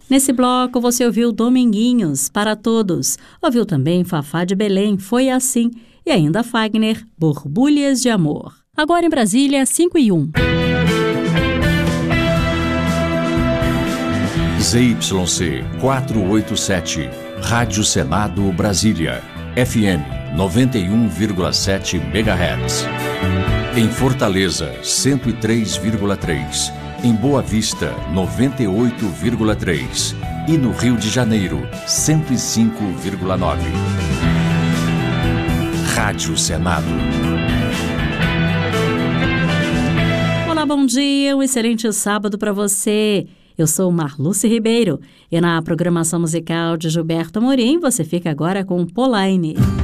Nesse bloco você ouviu Dominguinhos, Para Todos. Ouviu também Fafá de Belém, Foi Assim. E ainda Fagner, Borbulhas de Amor. Agora em Brasília, 5:01. ZYC 487, Rádio Senado Brasília, FM 91,7 MHz. Em Fortaleza, 103,3. Em Boa Vista, 98,3. E no Rio de Janeiro, 105,9. Rádio Senado. Olá, bom dia, um excelente sábado para você. Eu sou Marluce Ribeiro e na programação musical de Gilberto Amorim você fica agora com Polaine.